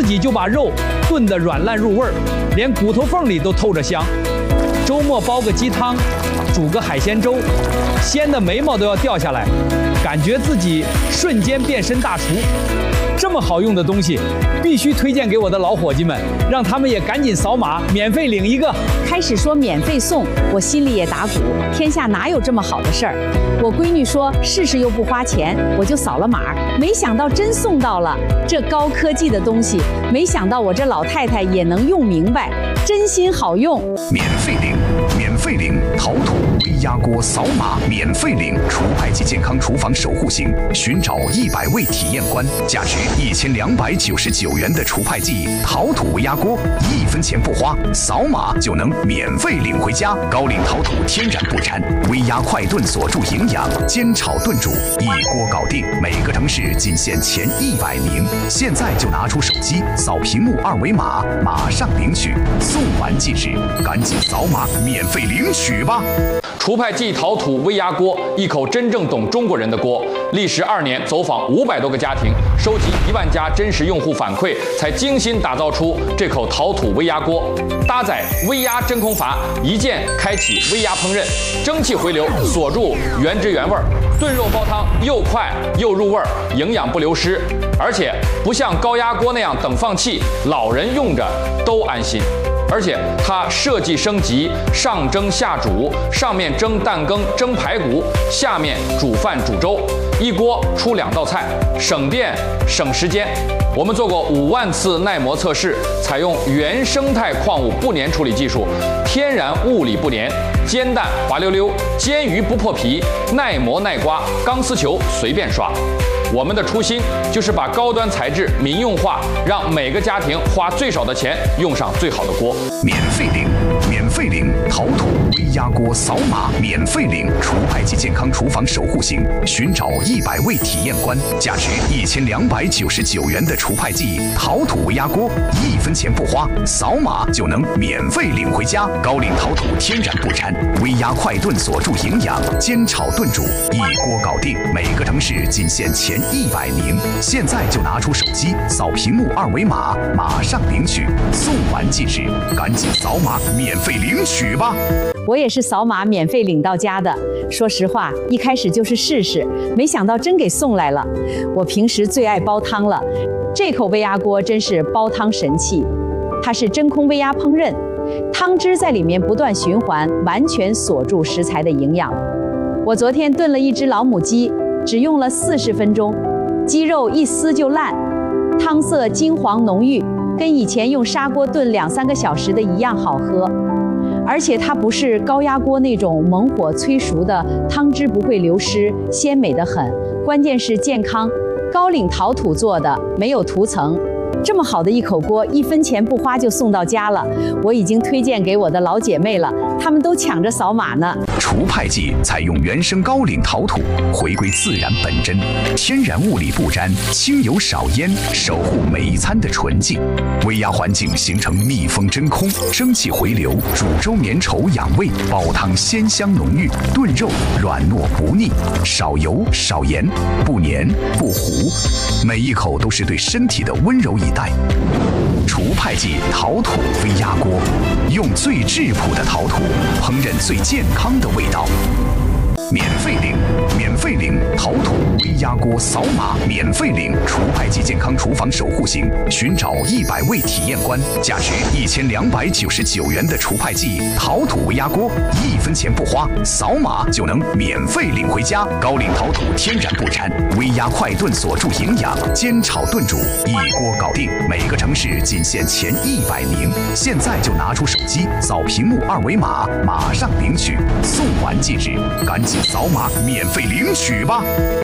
己就把肉炖得软烂入味儿，连骨头缝里都透着香。周末煲个鸡汤，煮个海鲜粥，鲜的眉毛都要掉下来，感觉自己瞬间变身大厨。这么好用的东西，必须推荐给我的老伙计们，让他们也赶紧扫码免费领一个。 开始说免费送，我心里也打鼓，天下哪有这么好的事儿？我闺女说试试又不花钱，我就扫了码，没想到真送到了。这高科技的东西，没想到我这老太太也能用明白，真心好用。 免费领，免费领，陶土微压锅扫码免费领，除排及健康厨房守护型，寻找100位体验官，价值1299元的除排剂陶土微压锅，1分钱不花，扫码就能免费领回家。高岭陶土天然不粘，微压快炖锁住营养，煎炒炖煮一锅搞定。每个城市仅限前100名，现在就拿出手机扫屏幕2维码，马上领取，送完即止，赶紧扫码免费领取吧。 除排剂陶土微压锅，一口真正懂中国人的锅。历时2年，走访500多个家庭，收集1万家真实用户反馈，才精心打造出这口陶土微压锅。搭载微压真空阀，一键开启微压烹饪，蒸汽回流锁住原汁原味，炖肉煲汤又快又入味，营养不流失。而且不像高压锅那样等放气，老人用着都安心。而且它设计升级，上蒸下煮，上面蒸蛋羹、蒸排骨，下面煮饭煮粥，一锅出2道菜，省电省时间。我们做过5万次耐磨测试，采用原生态矿物不粘处理技术，天然物理不粘，煎蛋滑溜溜，煎鱼不破皮，耐磨耐刮，钢丝球随便刷。我们的初心就是把高端材质民用化，让每个家庭花最少的钱用上最好的锅。 免费领，免费领，陶土微压锅扫码免费领，除排及健康厨房守护型，寻找100位体验官，价值1299元的除排剂陶土微压锅，1分钱不花，扫码就能免费领回家。高岭陶土天然不粘，微压快炖锁住营养，煎炒炖煮一锅搞定。每个城市仅限前100名，现在就拿出手机扫屏幕2维码，马上领取，送完即止，赶紧扫码免费领取吧。 我也是扫码免费领到家的。说实话，一开始就是试试，没想到真给送来了。我平时最爱煲汤了，这口微压锅真是煲汤神器。它是真空微压烹饪，汤汁在里面不断循环，完全锁住食材的营养。我昨天炖了一只老母鸡，只用了40分钟，鸡肉一撕就烂，汤色金黄浓郁，跟以前用砂锅炖2-3个小时的一样好喝。而且它不是高压锅那种猛火催熟的，汤汁不会流失，鲜美得很。关键是健康，高岭陶土做的，没有涂层。这么好的一口锅，1分钱不花就送到家了，我已经推荐给我的老姐妹了，她们都抢着扫码呢。 除排剂采用原生高岭陶土，回归自然本真，天然物理不沾，轻油少烟，守护每一餐的纯净。微压环境形成密封真空，蒸汽回流，煮粥绵稠养胃，煲汤鲜香浓郁，炖肉软糯不腻，少油少盐，不黏不糊，每一口都是对身体的温柔以待。除排剂陶土微压锅，用最质朴的陶土烹饪最健康的味道。免费领，免费领，陶土微压锅扫码免费领，除排剂健康厨房守护型，寻找100位体验官，价值1299元的除排剂陶土微压锅，1分钱不花，扫码就能免费领回家。高岭陶土天然不粘，微压快炖锁住营养，煎炒炖煮一锅搞定。每个城市仅限前100名，现在就拿出手机扫屏幕2维码，马上领取，送完即止，赶紧扫码免费领取吧。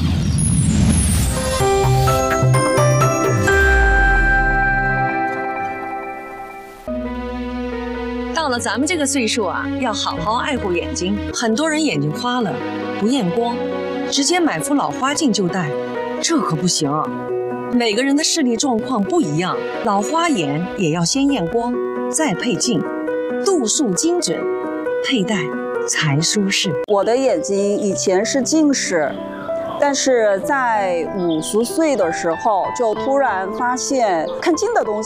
到了咱们这个岁数啊，要好好爱护眼睛。很多人眼睛花了，不验光，直接买副老花镜就戴，这可不行。每个人的视力状况不一样，老花眼也要先验光，再配镜，度数精准，佩戴才舒适。 我的眼睛以前是近视，但是在50岁的时候就突然发现看近的东西